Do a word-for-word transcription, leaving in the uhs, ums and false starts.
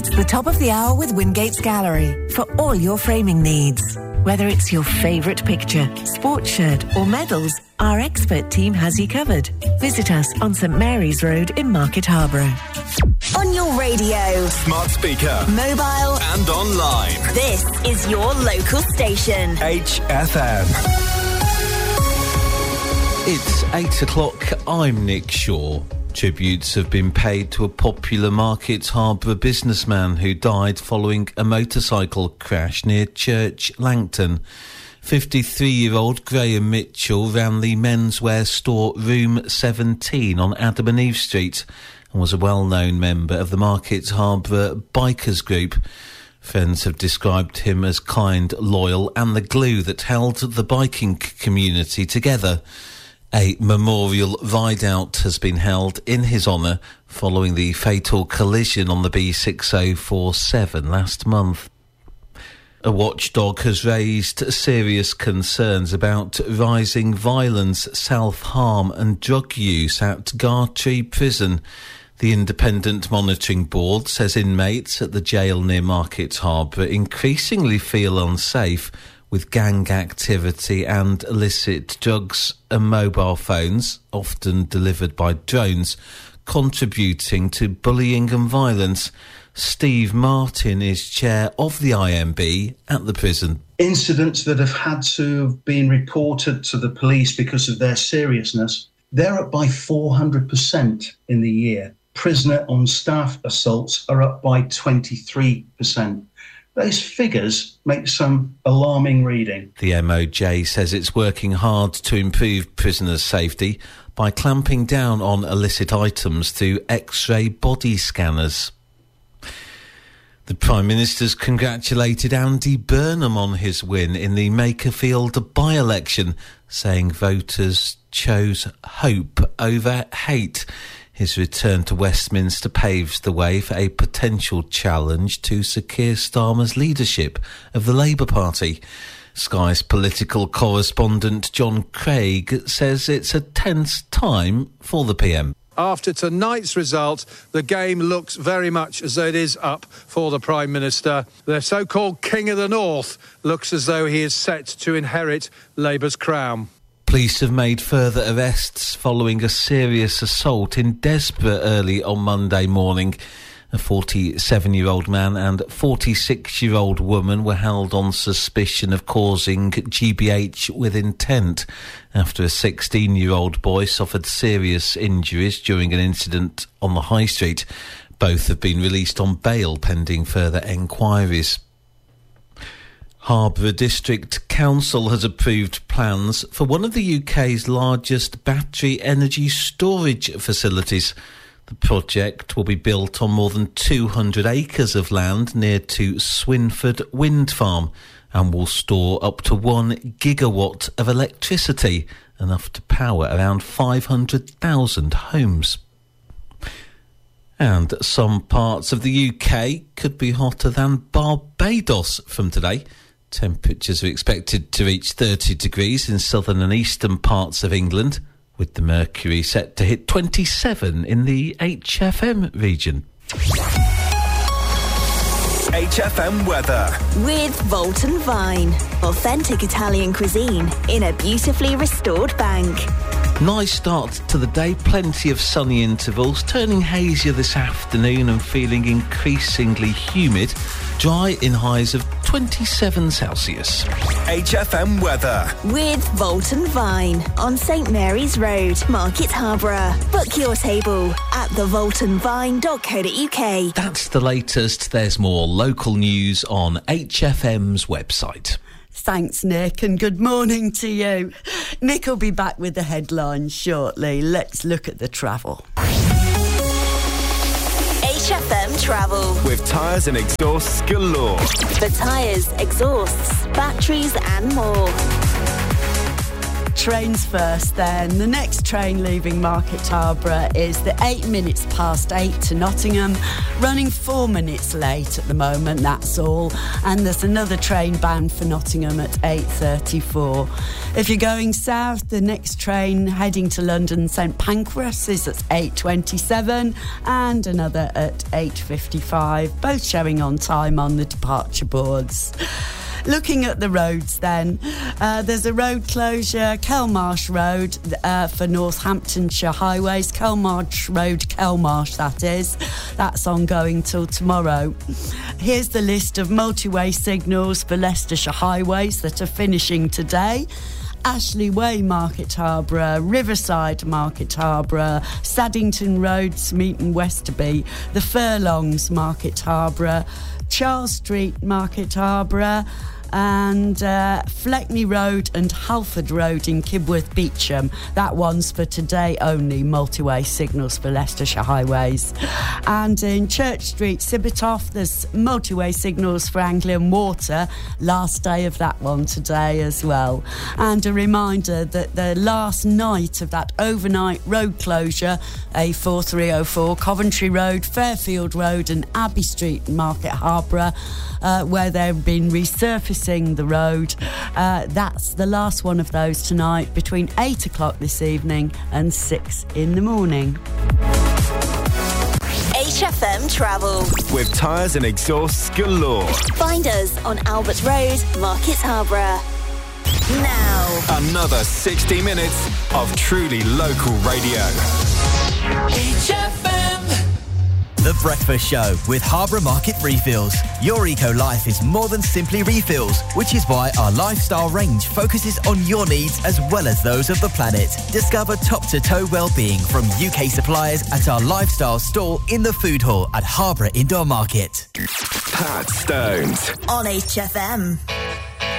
It's the top of the hour with Wingate's Gallery for all your framing needs. Whether it's your favourite picture, sports shirt or medals, our expert team has you covered. Visit us on St Mary's Road in Market Harborough. On your radio, smart speaker, mobile and online. This is your local station. H F M. It's eight o'clock. I'm Nick Shaw. Tributes have been paid to a popular Market Harborough businessman who died following a motorcycle crash near Church Langton. fifty-three-year-old Graham Mitchell ran the menswear store Room seventeen on Adam and Eve Street and was a well-known member of the Market Harborough Bikers Group. Friends have described him as kind, loyal and the glue that held the biking community together. A memorial ride-out has been held in his honour following the fatal collision on the B six oh four seven last month. A watchdog has raised serious concerns about rising violence, self-harm and drug use at Gartree Prison. The Independent Monitoring Board says inmates at the jail near Market Harborough increasingly feel unsafe with gang activity and illicit drugs and mobile phones, often delivered by drones, contributing to bullying and violence. Steve Martin is chair of the I M B at the prison. Incidents that have had to have been reported to the police because of their seriousness, they're up by four hundred percent in the year. Prisoner on staff assaults are up by twenty-three percent. Those figures make some alarming reading. The M O J says it's working hard to improve prisoners' safety by clamping down on illicit items through X-ray body scanners. The Prime Minister's congratulated Andy Burnham on his win in the Makerfield by-election, saying voters chose hope over hate. His return to Westminster paves the way for a potential challenge to Sir Keir Starmer's leadership of the Labour Party. Sky's political correspondent John Craig says it's a tense time for the P M. After tonight's result, the game looks very much as though it is up for the Prime Minister. The so-called King of the North looks as though he is set to inherit Labour's crown. Police have made further arrests following a serious assault in Desborough early on Monday morning. A forty-seven-year-old man and forty-six-year-old woman were held on suspicion of causing G B H with intent after a sixteen-year-old boy suffered serious injuries during an incident on the High Street. Both have been released on bail pending further enquiries. Harborough District Council has approved plans for one of the U K's largest battery energy storage facilities. The project will be built on more than two hundred acres of land near to Swinford Wind Farm and will store up to one gigawatt of electricity, enough to power around five hundred thousand homes. And some parts of the U K could be hotter than Barbados from today. Temperatures are expected to reach thirty degrees in southern and eastern parts of England, with the mercury set to hit twenty-seven in the H F M region. H F M weather. With Volton Vine. Authentic Italian cuisine in a beautifully restored bank. Nice start to the day, plenty of sunny intervals, turning hazier this afternoon and feeling increasingly humid. Dry in highs of twenty-seven Celsius. H F M weather. With Volton Vine on St Mary's Road, Market Harborough. Book your table at the volton vine dot co dot uk. That's the latest. There's more local news on H F M's website. Thanks, Nick, and good morning to you. Nick will be back with the headlines shortly. Let's look at the travel. H F M travel. With tyres and exhausts galore. For tyres, exhausts, batteries and more. trains first then. The next train leaving Market Harborough is the eight minutes past eight to Nottingham, running four minutes late at the moment, that's all. And there's another train bound for Nottingham at eight thirty-four. If you're going south, the next train heading to London St Pancras is at eight twenty-seven and another at eight fifty-five, both showing on time on the departure boards. Looking at the roads then, uh, there's a road closure, Kelmarsh Road uh, for Northamptonshire Highways, Kelmarsh Road, Kelmarsh that is. That's ongoing till tomorrow. Here's the list of motorway signals for Leicestershire Highways that are finishing today. Ashley Way, Market Harborough, Riverside, Market Harborough, Saddington Road, Smeaton, Westerby, the Furlongs, Market Harborough, Charles Street, Market Harborough, and uh, Fleckney Road and Halford Road in Kibworth Beecham. That one's for today only, multi-way signals for Leicestershire Highways. And in Church Street, Sibitoff, there's multi-way signals for Anglian Water, last day of that one today as well. And a reminder that the last night of that overnight road closure, A four three oh four, Coventry Road, Fairfield Road and Abbey Street, Market Harborough, uh, where they've been resurfacing the road. Uh, that's the last one of those tonight between eight o'clock this evening and six in the morning. H F M Travel. With tyres and exhausts galore. Find us on Albert Road, Market Harborough. Now, Another sixty minutes of truly local radio. H F M. The Breakfast Show with Harborough Market Refills. Your eco-life is more than simply refills, which is why our lifestyle range focuses on your needs as well as those of the planet. Discover top-to-toe well-being from U K suppliers at our lifestyle store in the food hall at Harborough Indoor Market. Pat Stones. on H F M.